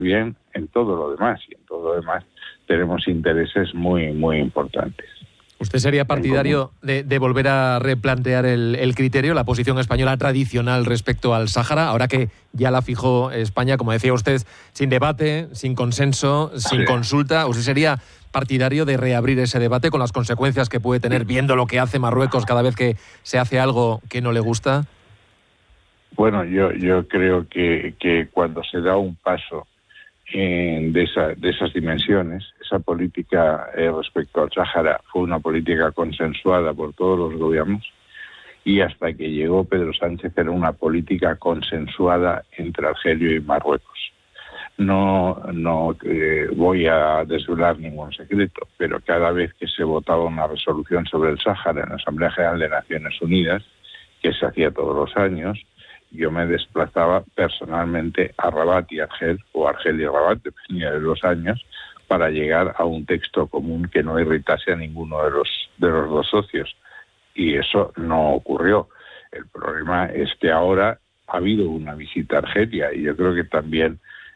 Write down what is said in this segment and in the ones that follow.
bien en todo lo demás, y en todo lo demás tenemos intereses muy, muy importantes. ¿Usted sería partidario de volver a replantear el criterio, la posición española tradicional respecto al Sáhara, ahora que ya la fijó España, como decía usted, sin debate, sin consenso, sin consulta? ¿Usted sería partidario de reabrir ese debate con las consecuencias que puede tener viendo lo que hace Marruecos cada vez que se hace algo que no le gusta? Bueno, yo creo que cuando se da un paso de esas dimensiones, esa política respecto al Sáhara fue una política consensuada por todos los gobiernos, y hasta que llegó Pedro Sánchez era una política consensuada entre Argelia y Marruecos. No voy a desvelar ningún secreto, pero cada vez que se votaba una resolución sobre el Sáhara en la Asamblea General de Naciones Unidas, que se hacía todos los años, yo me desplazaba personalmente a Rabat y Argel, o Argel y Rabat, dependía de los años, para llegar a un texto común que no irritase a ninguno de los dos socios. Y eso no ocurrió. El problema es que ahora ha habido una visita a Argelia, y yo creo que también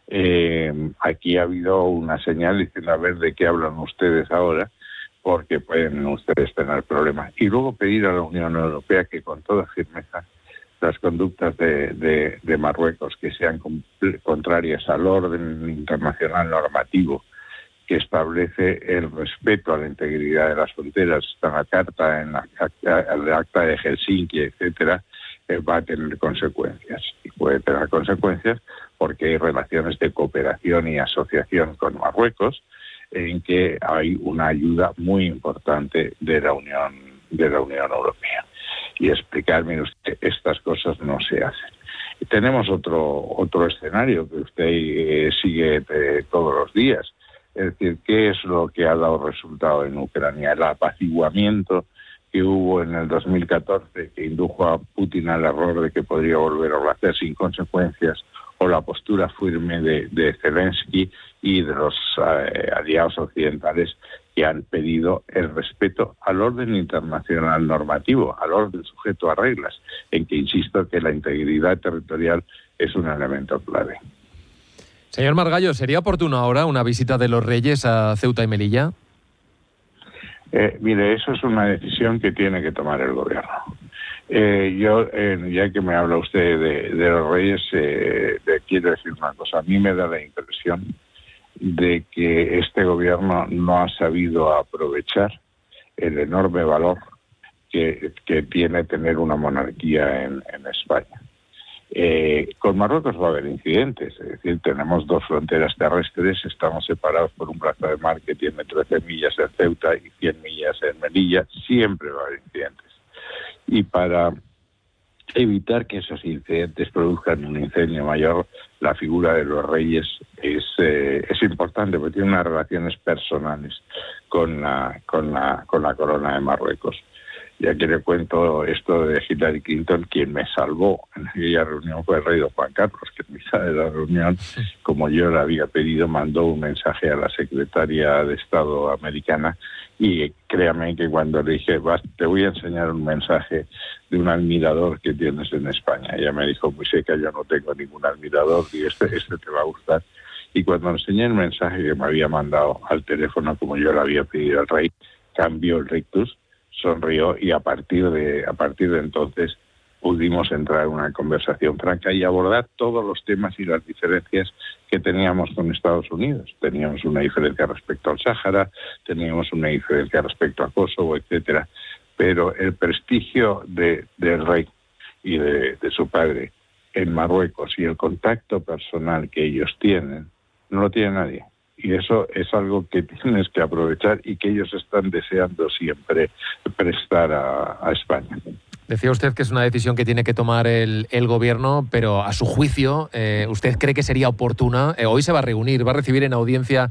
aquí ha habido una señal diciendo a ver de qué hablan ustedes ahora, porque pueden ustedes tener problemas. Y luego pedir a la Unión Europea que con toda firmeza las conductas de Marruecos que sean contrarias al orden internacional normativo que establece el respeto a la integridad de las fronteras, está en la Carta, en el Acta de Helsinki, etcétera, va a tener consecuencias. Y puede tener consecuencias porque hay relaciones de cooperación y asociación con Marruecos, en que hay una ayuda muy importante de la Unión Europea. Y explicarme usted, estas cosas no se hacen. Y tenemos otro escenario que usted sigue todos los días. Es decir, ¿qué es lo que ha dado resultado en Ucrania? El apaciguamiento que hubo en el 2014, que indujo a Putin al error de que podría volver a hacer sin consecuencias, o la postura firme de Zelensky y de los aliados occidentales que han pedido el respeto al orden internacional normativo, al orden sujeto a reglas, en que insisto que la integridad territorial es un elemento clave. Señor Margallo, ¿sería oportuno ahora una visita de los Reyes a Ceuta y Melilla? Mire, eso es una decisión que tiene que tomar el gobierno. Ya que me habla usted de los Reyes, quiero decir una cosa. A mí me da la impresión de que este gobierno no ha sabido aprovechar el enorme valor que tiene tener una monarquía en España. Con Marruecos va a haber incidentes, es decir, tenemos dos fronteras terrestres, estamos separados por un brazo de mar que tiene 13 millas en Ceuta y 100 millas en Melilla, siempre va a haber incidentes. Y para evitar que esos incidentes produzcan un incendio mayor, la figura de los reyes es importante, porque tiene unas relaciones personales con la corona de Marruecos. Ya que le cuento esto de Hillary Clinton, quien me salvó en aquella reunión fue el rey don Juan Carlos, que en mitad de la reunión, como yo le había pedido, mandó un mensaje a la secretaria de Estado americana, y créame que cuando le dije, te voy a enseñar un mensaje de un admirador que tienes en España, ella me dijo, muy seca, yo no tengo ningún admirador, y este te va a gustar. Y cuando enseñé el mensaje que me había mandado al teléfono, como yo le había pedido al rey, cambió el rictus, sonrió, y a partir de entonces pudimos entrar en una conversación franca y abordar todos los temas y las diferencias que teníamos con Estados Unidos. Teníamos una diferencia respecto al Sáhara, teníamos una diferencia respecto a Kosovo, etcétera. Pero el prestigio del rey y de su padre en Marruecos y el contacto personal que ellos tienen, no lo tiene nadie. Y eso es algo que tienes que aprovechar y que ellos están deseando siempre prestar a España. Decía usted que es una decisión que tiene que tomar el gobierno, pero a su juicio, ¿usted cree que sería oportuna? Hoy se va a reunir, va a recibir en audiencia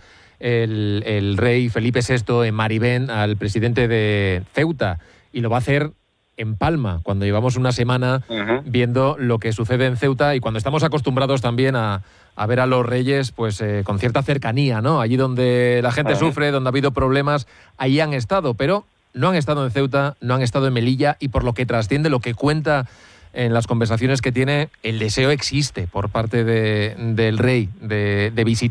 el rey Felipe VI en Maribén al presidente de Ceuta, y lo va a hacer en Palma, cuando llevamos una semana viendo lo que sucede en Ceuta y cuando estamos acostumbrados también a ver a los reyes pues con cierta cercanía, ¿no? Allí donde la gente sufre, donde ha habido problemas, ahí han estado, pero no han estado en Ceuta, no han estado en Melilla, y por lo que trasciende, lo que cuenta en las conversaciones que tiene, el deseo existe por parte del rey de visitar